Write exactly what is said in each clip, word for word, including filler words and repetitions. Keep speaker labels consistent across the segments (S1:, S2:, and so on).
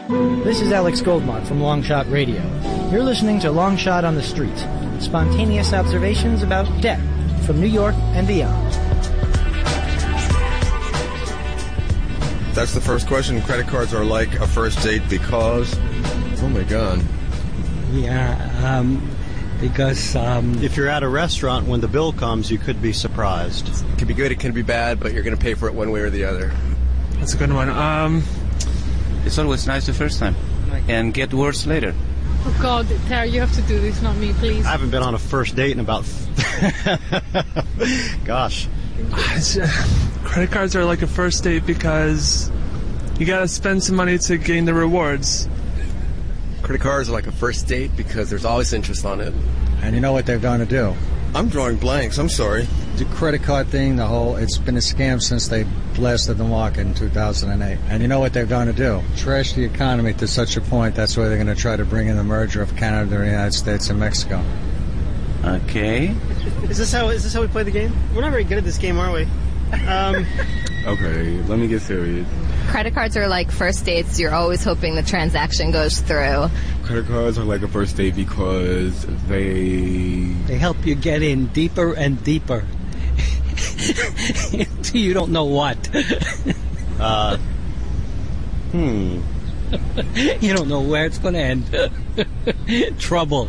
S1: This is Alex Goldmark from Longshot Radio. You're listening to Longshot on the Street, spontaneous observations about debt from New York and beyond.
S2: That's the first question. Credit cards are like a first date because... Oh, my God.
S3: Yeah, um, because... Um,
S4: if you're at a restaurant, when the bill comes, you could be surprised.
S2: It can be good, it can be bad, but you're going to pay for it one way or the other.
S5: That's a good one. Um,
S6: It's always nice the first time and get worse later.
S7: Oh, God, Terry, you have to do this, not me, please.
S4: I haven't been on a first date in about... Gosh.
S5: Credit cards are like a first date because you got to spend some money to gain the rewards.
S2: Credit cards are like a first date because there's always interest on it.
S3: and you know what they're going to do.
S2: I'm drawing blanks. I'm sorry.
S3: The credit card thing, the whole, it's been a scam since they blasted the market in two thousand eight. And you know what they're going to do? Trash the economy to such a point, that's why they're going to try to bring in the merger of Canada, the United States, and Mexico.
S6: Okay.
S8: Is this how is this how we play the game? We're not very good at this game, are we? Um,
S9: okay, let me get serious.
S10: Credit cards are like first dates. You're always hoping the transaction goes through.
S9: Credit cards are like a first date because they...
S11: They help you get in deeper and deeper. You don't know what.
S4: uh, hmm.
S11: You don't know where it's going to end. Trouble.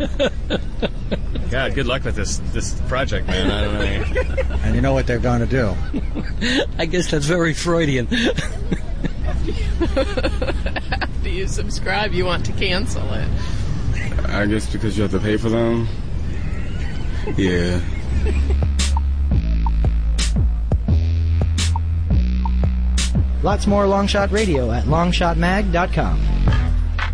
S12: God, good luck with this this project, man. I don't know.
S3: And you know what they're going to do?
S11: I guess that's very Freudian.
S7: After you subscribe, you want to cancel it.
S9: I guess because you have to pay for them. Yeah.
S1: Lots more Longshot Radio at longshot mag dot com.